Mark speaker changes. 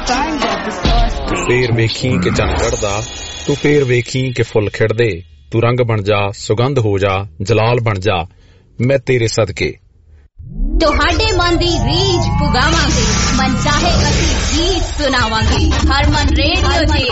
Speaker 1: ਫੇਰ ਵੇਖੀ ਕਿ ਚੰਨ ਚੜ੍ਹਦਾ, ਤੂੰ ਫੇਰ ਵੇਖੀ ਕਿ ਫੁੱਲ ਖਿੜਦੇ, ਤੂੰ ਰੰਗ ਬਣ ਜਾ, ਸੁਗੰਧ ਹੋ ਜਾ, ਜਲਾਲ ਬਣ ਜਾ, ਮੈਂ ਤੇਰੇ ਸਦਕੇ।
Speaker 2: ਤੁਹਾਡੇ ਮਨ ਦੀ ਰੀਝ ਪੁਗਾਵਾਂਗੇ, ਮਨ ਚਾਹੇ ਅਸੀਂ ਗੀਤ ਸੁਣਾਵਾਂਗੇ। ਹਰਮਨ ਰੇਡੀਓ ਤੇ